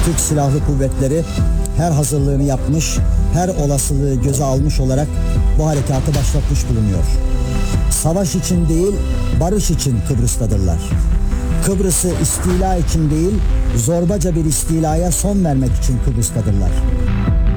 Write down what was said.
Türk Silahlı Kuvvetleri her hazırlığını yapmış, her olasılığı göze almış olarak bu harekatı başlatmış bulunuyor. Savaş için değil, barış için Kıbrıs'tadırlar. Kıbrıs'ı istila için değil, zorbaca bir istilaya son vermek için Kıbrıs'tadırlar.